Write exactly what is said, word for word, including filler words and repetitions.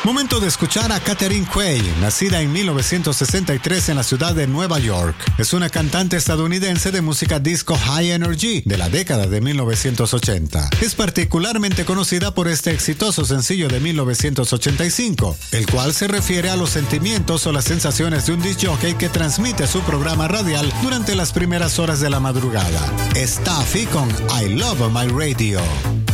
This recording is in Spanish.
Momento de escuchar a Catherine Quay, nacida en mil novecientos sesenta y tres en la ciudad de Nueva York. Es una cantante estadounidense de música disco High Energy de la década de mil novecientos ochenta. Es particularmente conocida por este exitoso sencillo de mil novecientos ochenta y cinco, el cual se refiere a los sentimientos o las sensaciones de un disc jockey que transmite su programa radial durante las primeras horas de la madrugada. Staffy con I Love My Radio.